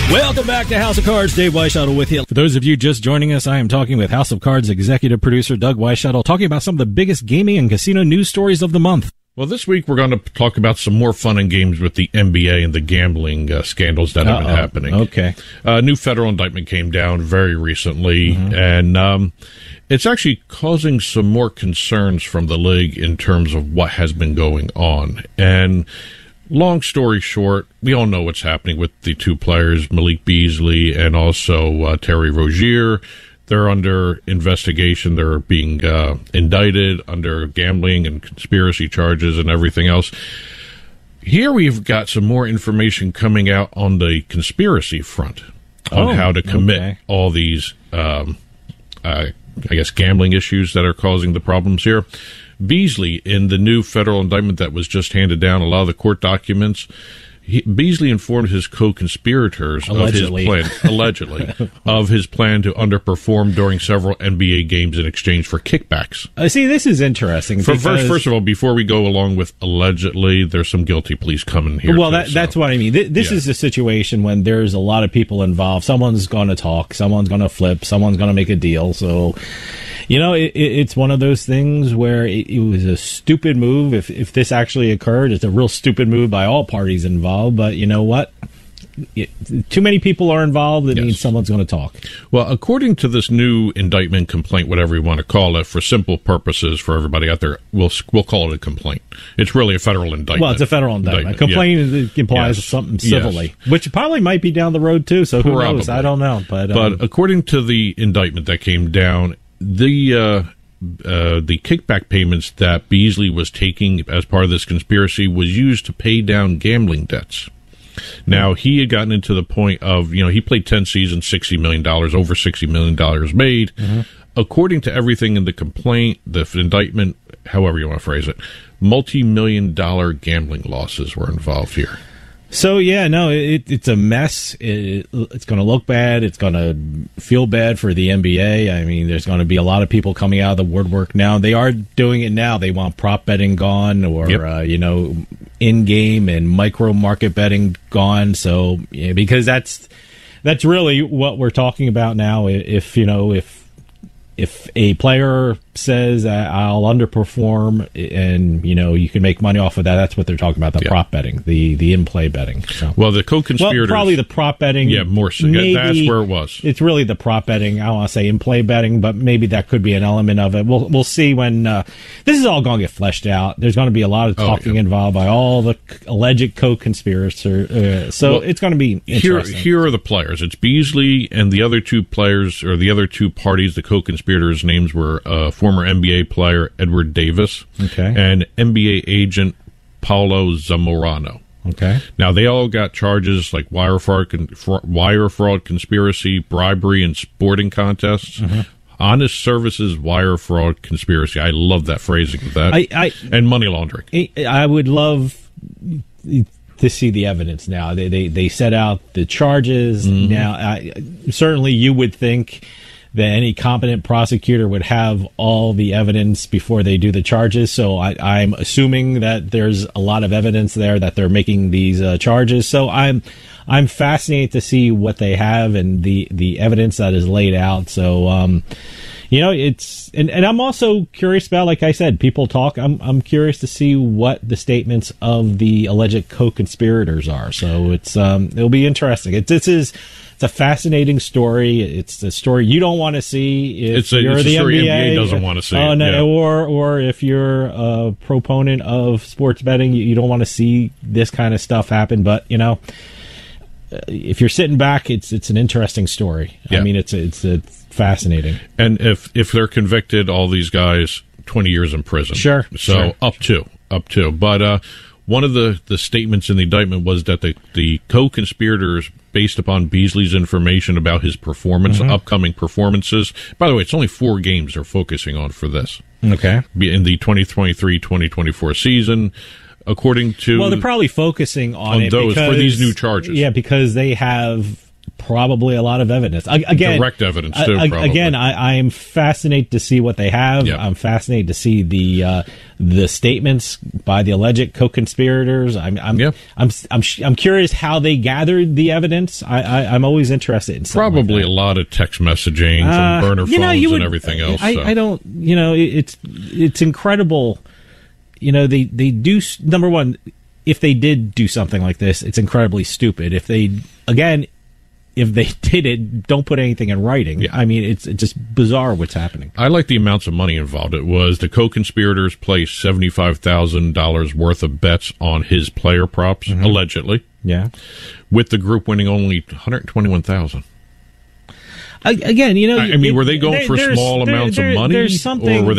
Welcome back to House of Cards. Dave Weishuttle with you. For those of you just joining us, I am talking with House of Cards executive producer Doug Weishuttle, talking about some of the biggest gaming and casino news stories of the month. Well, this week we're going to talk about some more fun and games with the NBA and the gambling scandals that have been happening. Okay. A new federal indictment came down very recently, and it's actually causing some more concerns from the league in terms of what has been going on. And long story short, we all know what's happening with the two players, Malik Beasley and also Terry Rozier. They're under investigation. They're being indicted under gambling and conspiracy charges and everything else. Here we've got some more information coming out on the conspiracy front on how to commit all these, I guess, gambling issues that are causing the problems here. Beasley, in the new federal indictment that was just handed down, a lot of the court documents, Beasley informed his co-conspirators of his plan, allegedly, of his plan to underperform during several NBA games in exchange for kickbacks. See, this is interesting. First of all, before we go along with allegedly, there's some guilty pleas coming here. Well, that's what I mean. This is a situation when there's a lot of people involved. Someone's going to talk, someone's going to flip, someone's going to make a deal. So, you know, it's one of those things where it was a stupid move. If this actually occurred, it's a real stupid move by all parties involved. But you know what? Too many people are involved. It means someone's going to talk. Well, according to this new indictment, complaint, whatever you want to call it, for simple purposes for everybody out there, we'll call it a complaint. It's really a federal indictment. Well, it's a federal indictment. Complaint implies something civilly, which probably might be down the road too. So who knows? I don't know. But according to the indictment that came down, the kickback payments that Beasley was taking as part of this conspiracy was used to pay down gambling debts. Now, he had gotten into the point of, he played 10 seasons, $60 million, over $60 million made. According to everything in the complaint, the indictment, however you want to phrase it, multi-million-dollar gambling losses were involved here. So, it's a mess. It's going to look bad. It's going to feel bad for the NBA. I mean, there's going to be a lot of people coming out of the woodwork now. They are doing it now. They want prop betting gone or, in-game and micro-market betting gone. So, because that's really what we're talking about now. If a player says I'll underperform and you can make money off of that, that's what they're talking about, the prop betting, the in-play betting. So. Well, the co-conspirators... Well, probably the prop betting. Yeah, more so. That's where it was. It's really the prop betting. I don't want to say in-play betting, but maybe that could be an element of it. We'll see when... this is all going to get fleshed out. There's going to be a lot of talking involved by all the alleged co-conspirators. It's going to be interesting. Here are the players. It's Beasley and the other two players, or the other two parties, the co-conspirators' names were former NBA player Edward Davis and NBA agent Paulo Zamorano. Okay. Now, they all got charges like wire fraud, conspiracy, bribery, and sporting contests. Honest services, wire fraud, conspiracy. I love that phrasing of that. And money laundering. I would love to see the evidence now. They set out the charges. Now, certainly you would think that any competent prosecutor would have all the evidence before they do the charges. So I'm assuming that there's a lot of evidence there that they're making these charges. So I'm fascinated to see what they have and the evidence that is laid out. So, it's and I'm also curious about, like I said, people talk. I'm curious to see what the statements of the alleged co-conspirators are. So it'll be interesting. It's a fascinating story. It's a story you don't want to see if you're the NBA doesn't want to see. Or if you're a proponent of sports betting, you don't want to see this kind of stuff happen. But if you're sitting back, it's an interesting story. I mean, it's fascinating. And if they're convicted, all these guys 20 years in prison. Sure. So up to. But one of the statements in the indictment was that the co-conspirators, based upon Beasley's information about his performance, upcoming performances. By the way, it's only 4 games they're focusing on for this. Okay. In the 2023-2024 season, according to... Well, they're probably focusing on it those for these new charges. Yeah, because they have probably a lot of evidence. Again, direct evidence too. Probably. Again, I am fascinated to see what they have. Yep. I'm fascinated to see the statements by the alleged co-conspirators. I'm curious how they gathered the evidence. I'm always interested in something probably like a lot of text messaging from burner phones and everything else. I don't. It's incredible. They do. Number one, if they did do something like this, it's incredibly stupid. If they did it, don't put anything in writing. Yeah. I mean, it's just bizarre what's happening. I like the amounts of money involved. It was the co-conspirators placed $75,000 worth of bets on his player props, allegedly. Yeah. With the group winning only $121,000. Again, I mean, were they going for small amounts of money? There's something. Or were